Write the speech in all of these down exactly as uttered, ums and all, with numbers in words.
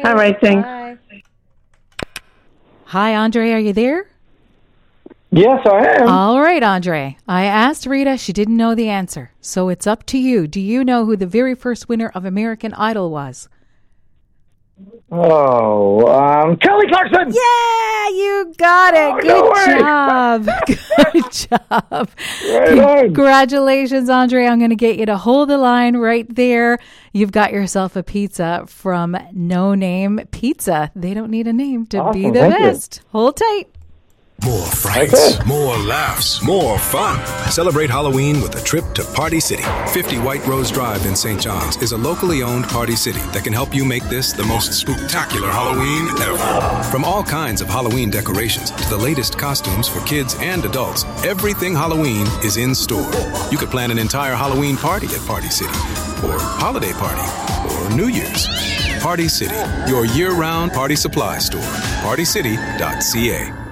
you. All right, thanks. Bye. Hi, Andre. Are you there? Yes, I am. All right, Andre. I asked Rita. She didn't know the answer. So it's up to you. Do you know who the very first winner of American Idol was? Oh, um, Kelly Clarkson. Yeah, you got it. Oh, Good no job. Good job. Right on. Congratulations, Andre. I'm going to get you to hold the line right there. You've got yourself a pizza from No Name Pizza. They don't need a name to Awesome. be the Thank best. You. Hold tight. More frights, more laughs, more fun. Celebrate Halloween with a trip to Party City. fifty White Rose Drive in Saint John's is a locally owned Party City that can help you make this the most spectacular Halloween ever. From all kinds of Halloween decorations to the latest costumes for kids and adults, everything Halloween is in store. You could plan an entire Halloween party at Party City, or holiday party, or New Year's. Party City, your year-round party supply store. party city dot c a.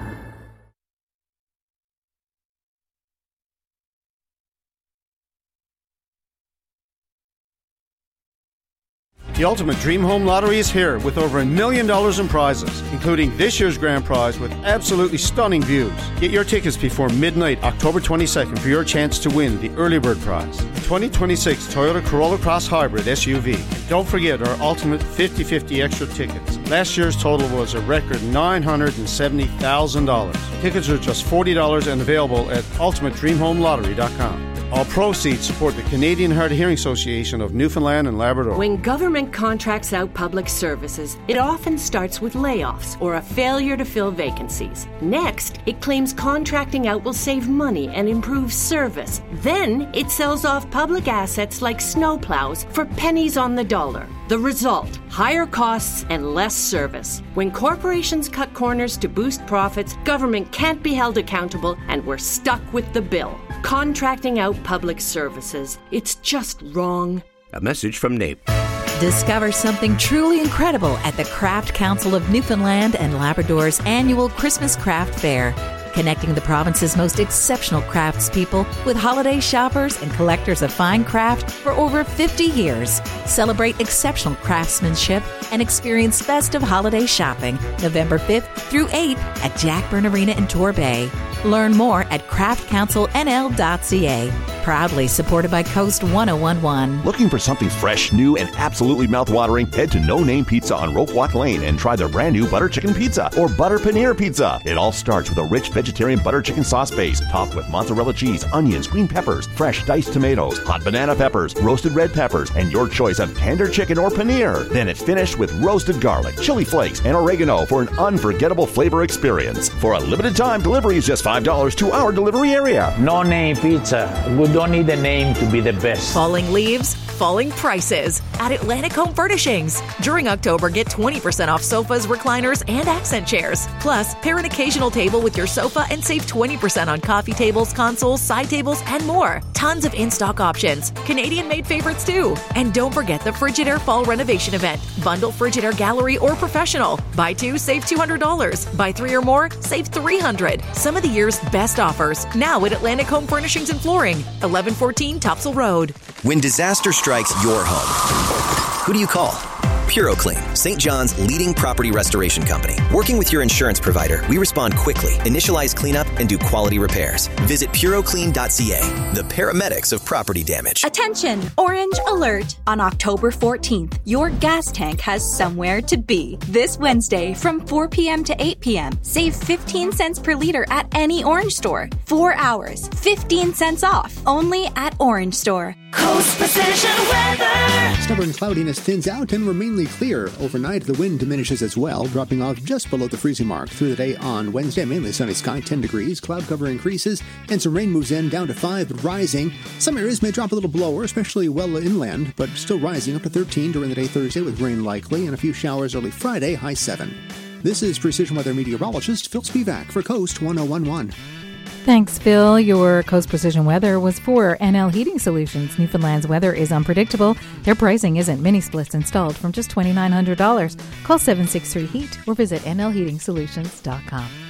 The Ultimate Dream Home Lottery is here with over a million dollars in prizes, including this year's grand prize with absolutely stunning views. Get your tickets before midnight, October twenty-second, for your chance to win the early bird prize, the twenty twenty-six Toyota Corolla Cross Hybrid S U V. Don't forget our Ultimate fifty fifty extra tickets. Last year's total was a record nine hundred seventy thousand dollars. Tickets are just forty dollars and available at ultimate dream home lottery dot com. All proceeds support the Canadian Hard of Hearing Association of Newfoundland and Labrador. When government contracts out public services, it often starts with layoffs or a failure to fill vacancies. Next, it claims contracting out will save money and improve service. Then, it sells off public assets like snowplows for pennies on the dollar. The result, higher costs and less service. When corporations cut corners to boost profits, government can't be held accountable and we're stuck with the bill. Contracting out public services. It's just wrong. A message from N A P. Discover something truly incredible at the Craft Council of Newfoundland and Labrador's annual Christmas Craft Fair. Connecting the province's most exceptional craftspeople with holiday shoppers and collectors of fine craft for over fifty years. Celebrate exceptional craftsmanship and experience festive holiday shopping November fifth through eighth at Jackburn Arena in Torbay. Learn more at craft council n l dot c a. Proudly supported by Coast one oh one one. Looking for something fresh, new, and absolutely mouth-watering? Head to No Name Pizza on Rope Walk Lane and try their brand new butter chicken pizza or butter paneer pizza. It all starts with a rich vegetarian butter chicken sauce base topped with mozzarella cheese, onions, green peppers, fresh diced tomatoes, hot banana peppers, roasted red peppers, and your choice of tender chicken or paneer. Then it's finished with roasted garlic, chili flakes, and oregano for an unforgettable flavor experience. For a limited time, delivery is just five dollars to our delivery area. No Name Pizza. We don't need a name to be the best. Falling leaves, falling prices at Atlantic Home Furnishings. During October, get twenty percent off sofas, recliners, and accent chairs. Plus, pair an occasional table with your sofa and save twenty percent on coffee tables, consoles, side tables, and more. Tons of in-stock options. Canadian-made favorites, too. And don't forget the Frigidaire Fall Renovation Event. Bundle Frigidaire Gallery or Professional. Buy two, save two hundred dollars. Buy three or more, save three hundred dollars. Some of the year's best offers. Now at Atlantic Home Furnishings and Flooring. eleven fourteen Topsail Road. When disaster strikes your home, who do you call? PuroClean, Saint John's leading property restoration company. Working with your insurance provider, we respond quickly, initialize cleanup, and do quality repairs. Visit puro clean dot c a, the paramedics of property damage. Attention! Orange alert! On October fourteenth, your gas tank has somewhere to be. This Wednesday from four p.m. to eight p.m., save fifteen cents per liter at any Orange store. Four hours, fifteen cents off, only at Orange Store. Coast Precision Weather. Stubborn cloudiness thins out and we're mainly clear. Overnight, the wind diminishes as well, dropping off just below the freezing mark. Through the day on Wednesday, mainly sunny sky, ten degrees. Cloud cover increases, and some rain moves in, down to five, rising. Some areas may drop a little lower, especially well inland, but still rising up to thirteen during the day Thursday with rain likely, and a few showers early Friday, high seven. This is Precision Weather meteorologist Phil Spivak for Coast one oh one one. Thanks, Phil. Your Coast Precision Weather was for N L Heating Solutions. Newfoundland's weather is unpredictable. Their pricing isn't mini splits installed from just two thousand nine hundred dollars. Call seven six three HEAT or visit N L heating solutions dot com.